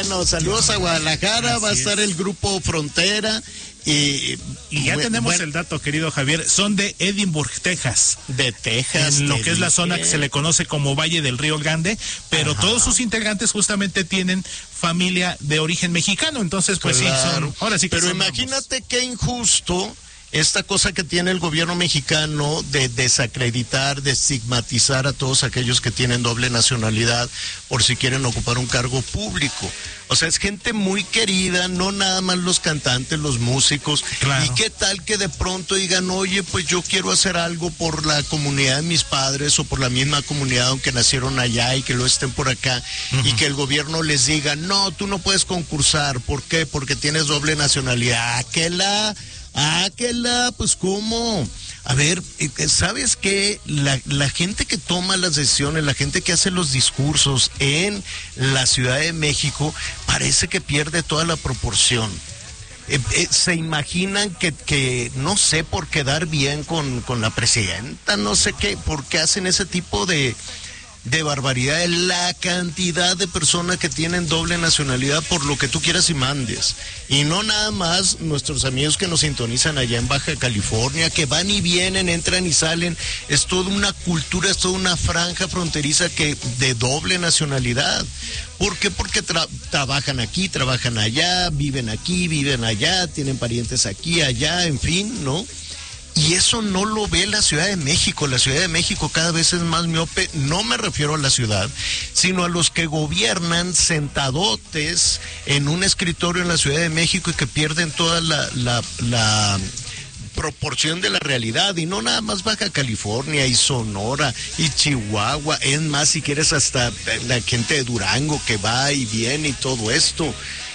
Bueno, saludos a Guadalajara, va a estar el grupo Frontera. Y ya tenemos el dato, querido Javier, son de Edinburgh, Texas. De Texas. En lo que es la zona que se le conoce como Valle del Río Grande, pero todos sus integrantes justamente tienen familia de origen mexicano, entonces pues claro. Sí, son, ahora sí que pero imagínate qué injusto esta cosa que tiene el gobierno mexicano de desacreditar, de estigmatizar a todos aquellos que tienen doble nacionalidad por si quieren ocupar un cargo público. O sea, es gente muy querida, no nada más los cantantes, los músicos. Claro. ¿Y qué tal que de pronto digan, oye, pues yo quiero hacer algo por la comunidad de mis padres o por la misma comunidad aunque nacieron allá y que lo estén por acá, y que el gobierno les diga, no, tú no puedes concursar. ¿Por qué? Porque tienes doble nacionalidad. Pues ¿cómo? A ver, ¿sabes qué? La gente que toma las decisiones, la gente que hace los discursos en la Ciudad de México, parece que pierde toda la proporción. Se imaginan que no sé, por quedar bien con la presidenta, no sé qué, por qué hacen ese tipo de barbaridad, la cantidad de personas que tienen doble nacionalidad por lo que tú quieras y mandes. Y no nada más nuestros amigos que nos sintonizan allá en Baja California, que van y vienen, entran y salen. Es toda una cultura, es toda una franja fronteriza de doble nacionalidad. ¿Por qué? Porque trabajan aquí, trabajan allá, viven aquí, viven allá, tienen parientes aquí, allá, en fin, ¿no? Y eso no lo ve la Ciudad de México. La Ciudad de México cada vez es más miope. No me refiero a la ciudad, sino a los que gobiernan sentadotes en un escritorio en la Ciudad de México y que pierden toda la proporción de la realidad. Y no nada más Baja California y Sonora y Chihuahua. Es más, si quieres, hasta la gente de Durango que va y viene y todo esto.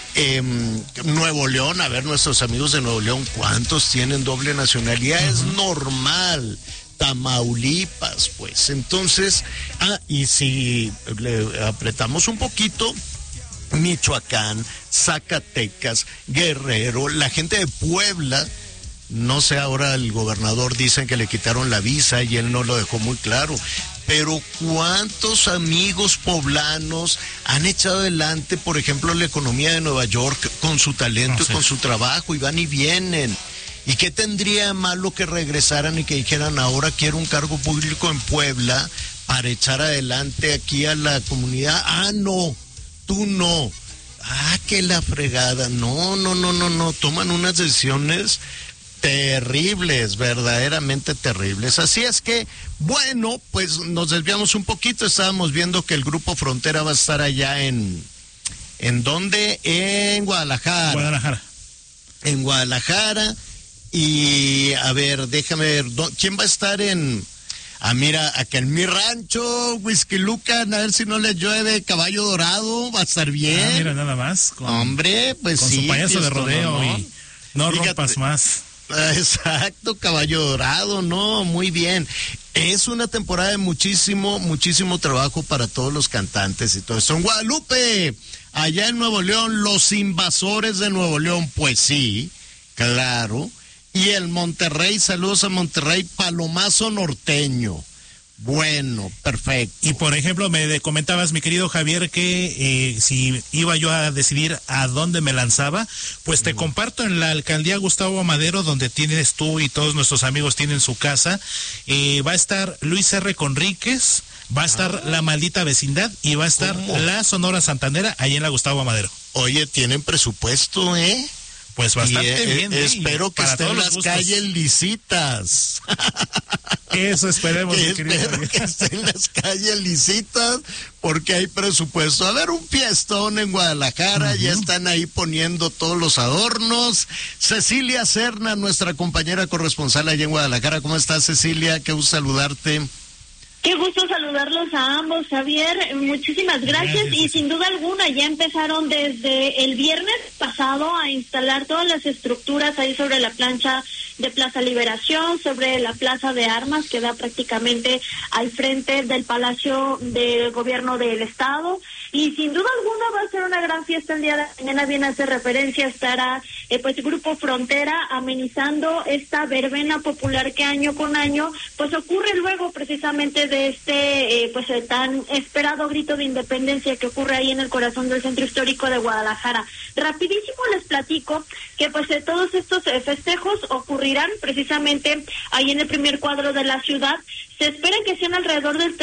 Nuevo León, a ver, nuestros amigos de Nuevo León, ¿cuántos tienen doble nacionalidad? Es normal. Tamaulipas, pues. Entonces, y si le apretamos un poquito, Michoacán, Zacatecas, Guerrero, la gente de Puebla, no sé, ahora el gobernador dicen que le quitaron la visa y él no lo dejó muy claro. Pero ¿cuántos amigos poblanos han echado adelante, por ejemplo, la economía de Nueva York con su talento y con su trabajo, y van y vienen? ¿Y qué tendría de malo que regresaran y que dijeran, ahora quiero un cargo público en Puebla para echar adelante aquí a la comunidad? No, tú no. Que la fregada. No. Toman unas decisiones terribles, verdaderamente terribles. Así es que, bueno, pues nos desviamos un poquito. Estábamos viendo que el Grupo Frontera va a estar allá ¿en dónde? En Guadalajara. En Guadalajara. Y, a ver, déjame ver, ¿quién va a estar mira, acá en mi rancho, Whisky Lucan, a ver si no le llueve, Caballo Dorado, va a estar bien. Mira, nada más. Hombre, pues con sí. Con su payaso de rodeo y no fíjate, rompas más. Exacto, Caballo Dorado, no, muy bien. Es una temporada de muchísimo trabajo para todos los cantantes y todo eso. En Guadalupe, allá en Nuevo León, los Invasores de Nuevo León, pues sí, claro. Y el Monterrey, saludos a Monterrey, Palomazo Norteño. Bueno, perfecto. Y por ejemplo, me comentabas, mi querido Javier, que si iba yo a decidir a dónde me lanzaba, pues te comparto en la alcaldía Gustavo Madero, donde tienes tú y todos nuestros amigos tienen su casa. Va a estar Luis R. Conríquez, va a estar La Maldita Vecindad y va a estar la Sonora Santanera, ahí en la Gustavo Madero. Oye, tienen presupuesto, ¿eh? Pues bastante bien. Espero que estén las calles lisitas. Eso esperemos. Espero que estén las calles lisitas porque hay presupuesto. A ver, un fiestón en Guadalajara, ya están ahí poniendo todos los adornos. Cecilia Serna, nuestra compañera corresponsal allá en Guadalajara. ¿Cómo estás, Cecilia? Qué gusto saludarte. Qué gusto saludarlos a ambos, Javier. Muchísimas gracias. Y sin duda alguna ya empezaron desde el viernes pasado a instalar todas las estructuras ahí sobre la plancha de Plaza Liberación, sobre la Plaza de Armas, que da prácticamente al frente del Palacio del Gobierno del Estado. y sin duda alguna va a ser una gran fiesta el día de mañana. Bien hace referencia, estará pues Grupo Frontera amenizando esta verbena popular que año con año pues ocurre luego precisamente de este tan esperado grito de independencia que ocurre ahí en el corazón del centro histórico de Guadalajara. Rapidísimo les platico que pues todos estos festejos ocurrirán precisamente ahí en el primer cuadro de la ciudad. Se espera que sean alrededor de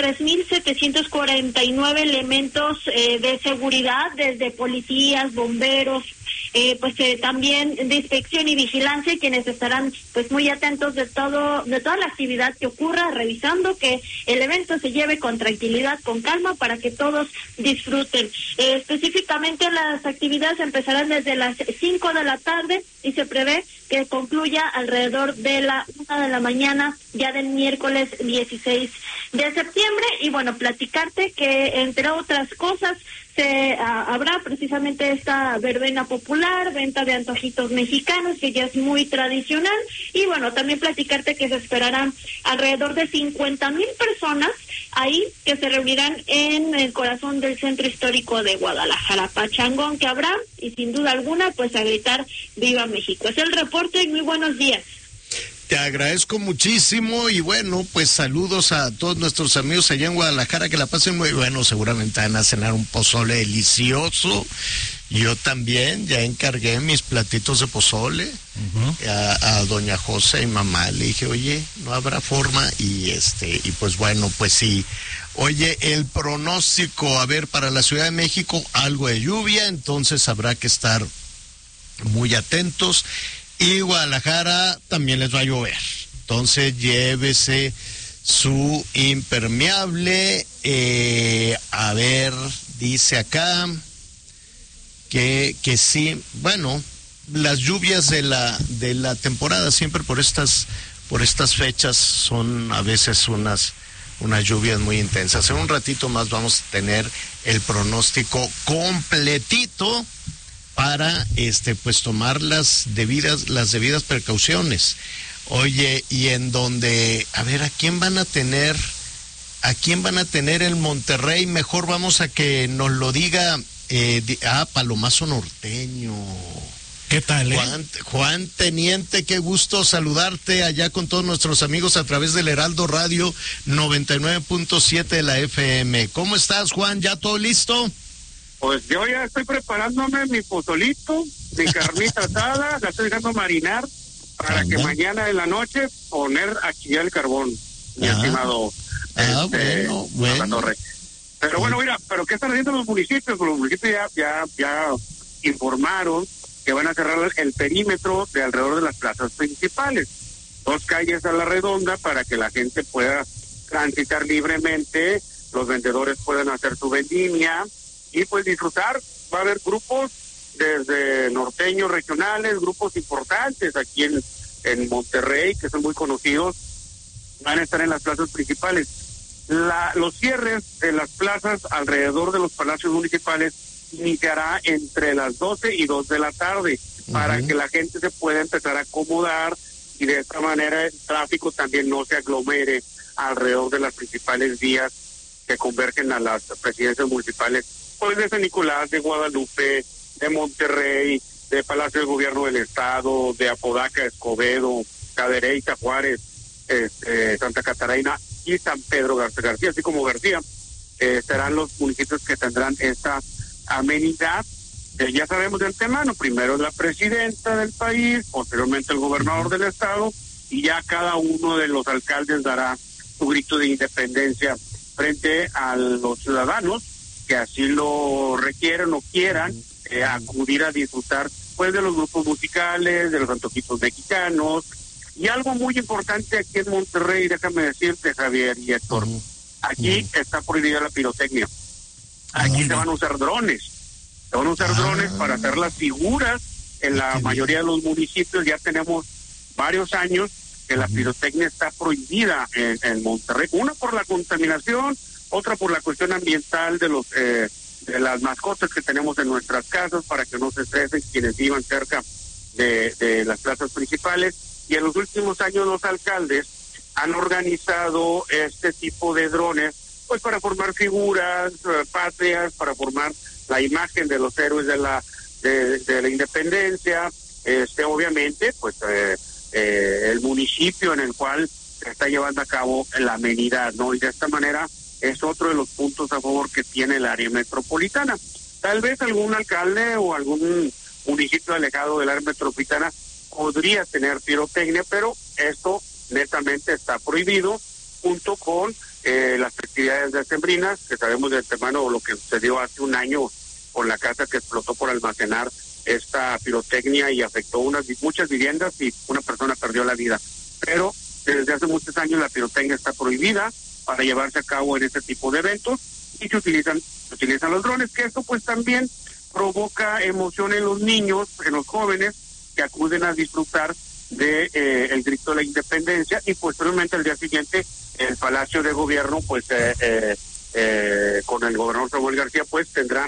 3,749 elementos de seguridad, desde policías, bomberos, también de inspección y vigilancia, quienes estarán pues muy atentos de toda la actividad que ocurra, revisando que el evento se lleve con tranquilidad, con calma, para que todos disfruten. Específicamente las actividades empezarán desde las 5 de la tarde y se prevé que concluya alrededor de la 1 de la mañana ya del miércoles 16 de septiembre. Y bueno, platicarte que entre otras cosas habrá precisamente esta verbena popular, venta de antojitos mexicanos, que ya es muy tradicional, y bueno, también platicarte que se esperarán alrededor de 50,000 personas ahí, que se reunirán en el corazón del centro histórico de Guadalajara. Pachangón que habrá, y sin duda alguna pues a gritar ¡Viva México! Es el reporte y muy buenos días. Te agradezco muchísimo y bueno, pues saludos a todos nuestros amigos allá en Guadalajara, que la pasen muy bueno, seguramente van a cenar un pozole delicioso. Yo también ya encargué mis platitos de pozole a doña José y mamá, le dije, oye, no habrá forma, y pues bueno, pues sí. Oye, el pronóstico, a ver, para la Ciudad de México, algo de lluvia, entonces habrá que estar muy atentos. Y Guadalajara también les va a llover. Entonces llévese su impermeable. A ver, dice acá que sí. Bueno, las lluvias de la temporada siempre por estas fechas son a veces unas lluvias muy intensas. En un ratito más vamos a tener el pronóstico completito para pues tomar las debidas precauciones. Oye, y en donde, a ver, ¿a quién van a tener en Monterrey? Mejor vamos a que nos lo diga Palomazo Norteño. ¿Qué tal, Juan Teniente, qué gusto saludarte allá con todos nuestros amigos a través del Heraldo Radio 99.7 de la FM. ¿Cómo estás, Juan? ¿Ya todo listo? Pues yo ya estoy preparándome mi pozolito, mi carnita asada, la estoy dejando marinar para que mañana en la noche poner a chillar el carbón, mi estimado. Bueno. Pero bueno, mira, ¿pero qué están haciendo los municipios? Los municipios ya informaron que van a cerrar el perímetro de alrededor de las plazas principales. 2 calles a la redonda para que la gente pueda transitar libremente, los vendedores puedan hacer su vendimia y pues disfrutar. Va a haber grupos desde norteños regionales, grupos importantes aquí en Monterrey, que son muy conocidos, van a estar en las plazas principales. Los cierres de las plazas alrededor de los palacios municipales iniciará entre las 12 y 2 de la tarde, para que la gente se pueda empezar a acomodar y de esta manera el tráfico también no se aglomere alrededor de las principales vías que convergen a las presidencias municipales, pues de San Nicolás, de Guadalupe, de Monterrey, de Palacio de Gobierno del Estado, de Apodaca, Escobedo, Cadereyta, Juárez, Santa Catarina y San Pedro García, así como García, serán los municipios que tendrán esta amenidad. Ya sabemos de antemano, primero la presidenta del país, posteriormente el gobernador del estado, y ya cada uno de los alcaldes dará su grito de independencia frente a los ciudadanos que así lo requieren o quieran acudir a disfrutar pues de los grupos musicales, de los antojitos mexicanos. Y algo muy importante aquí en Monterrey, déjame decirte, Javier y Héctor, aquí está prohibida la pirotecnia. Aquí se van a usar drones. Se van a usar drones para hacer las figuras. En la mayoría de los municipios ya tenemos varios años que la pirotecnia está prohibida en Monterrey. Una por la contaminación, otra por la cuestión ambiental de las mascotas que tenemos en nuestras casas, para que no se estresen quienes vivan cerca de las plazas principales. Y en los últimos años los alcaldes han organizado este tipo de drones pues para formar figuras patrias, para formar la imagen de los héroes de la independencia. Obviamente, pues el municipio en el cual se está llevando a cabo la amenidad, ¿no? Y de esta manera es otro de los puntos a favor que tiene el área metropolitana. Tal vez algún alcalde o algún municipio alejado del área metropolitana podría tener pirotecnia, pero esto netamente está prohibido, junto con las festividades decembrinas, que sabemos de antemano lo que sucedió hace un año con la casa que explotó por almacenar esta pirotecnia y afectó muchas viviendas y una persona perdió la vida. Pero desde hace muchos años la pirotecnia está prohibida para llevarse a cabo en este tipo de eventos y se utilizan los drones, que esto pues también provoca emoción en los niños, en los jóvenes que acuden a disfrutar de el grito de la independencia, y posteriormente al día siguiente el Palacio de Gobierno pues con el gobernador Samuel García pues tendrá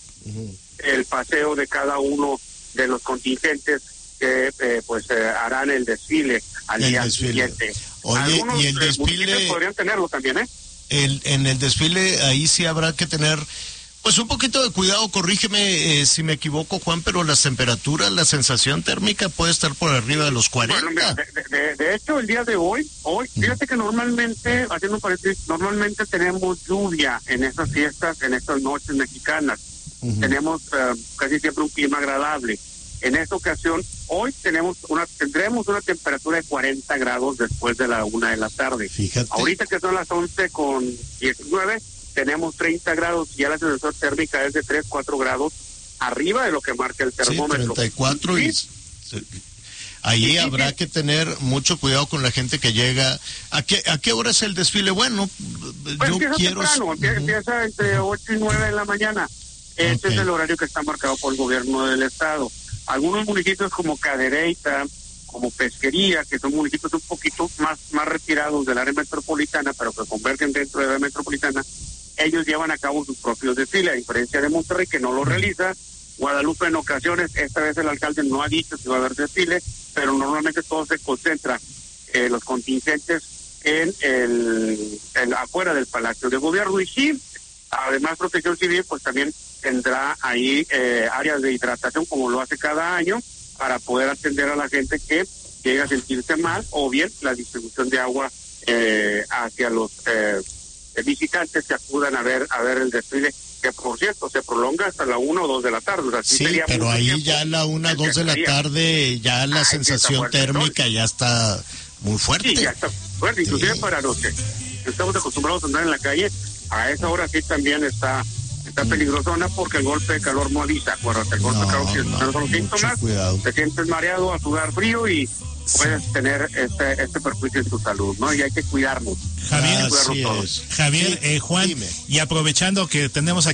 el paseo de cada uno de los contingentes que harán el desfile al día siguiente. Oye, algunos y el desfile podrían tenerlo también, en el desfile ahí sí habrá que tener pues un poquito de cuidado. Corrígeme si me equivoco, Juan, pero las temperaturas, la sensación térmica puede estar por arriba de los 40. Bueno, mira, de hecho el día de hoy, fíjate que normalmente, haciendo un paréntesis, normalmente tenemos lluvia en estas fiestas, en estas noches mexicanas. Tenemos casi siempre un clima agradable. En esta ocasión, hoy tendremos una temperatura de 40 grados después de la 1 de la tarde. Fíjate. Ahorita que son las 11:19, tenemos 30 grados y ya la sensación térmica es de 3-4 grados arriba de lo que marca el termómetro. Sí, 34 y ahí habrá que tener mucho cuidado con la gente que llega. ¿A qué hora es el desfile? Bueno, pues yo quiero... empieza entre 8 y 9 de la mañana. Este es el horario que está marcado por el gobierno del estado. Algunos municipios como Cadereyta, como Pesquería, que son municipios un poquito más retirados del área metropolitana, pero que convergen dentro de la área metropolitana, ellos llevan a cabo sus propios desfiles, a diferencia de Monterrey, que no lo realiza. Guadalupe en ocasiones, esta vez el alcalde no ha dicho si va a haber desfile, pero normalmente todo se concentra, los contingentes en afuera del Palacio de Gobierno. Y sí, además Protección Civil pues también tendrá ahí áreas de hidratación, como lo hace cada año, para poder atender a la gente que llega a sentirse mal, o bien la distribución de agua hacia los visitantes que acudan a ver el desfile, que por cierto se prolonga hasta la 1 o 2 de la tarde. O sea, sí, pero ahí tiempo, ya a la 1 o 2 de la tarde ya la sensación térmica ya está muy fuerte. Sí, ya está fuerte, inclusive para los que estamos acostumbrados a andar en la calle, a esa hora sí también está peligrosona, porque el golpe de calor no avisa. Acuérdate, el golpe de calor son los síntomas, te sientes mareado, a sudar frío y puedes tener este perjuicio en tu salud, ¿no? Y hay que cuidarnos. Javier, Juan, dime. Y aprovechando que tenemos aquí